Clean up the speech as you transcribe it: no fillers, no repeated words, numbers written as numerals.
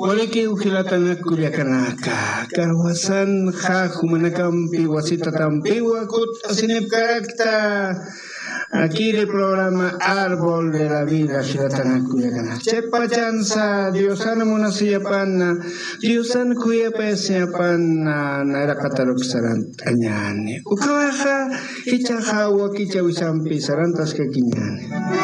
Waliki ujilatana kuliakanaka. Karwasan jajumanacampi wasita tampiwa kut asinip karakta. Aquí el programa Árbol de la Vida Shiratana Kuyakana. Chepa chanza, Diosana monasiyapan, Diosana kuyapesiyapan, naira kataruk sarant anyane. Ukawaja, hichahawa kicha wisampi sarantas kakinyane.